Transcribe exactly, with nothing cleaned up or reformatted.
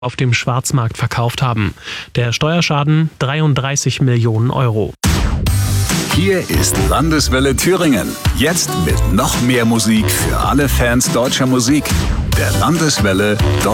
auf dem Schwarzmarkt verkauft haben. Der Steuerschaden dreiunddreißig Millionen Euro. Hier ist Landeswelle Thüringen. Jetzt mit noch mehr Musik für alle Fans deutscher Musik. Der Landeswelle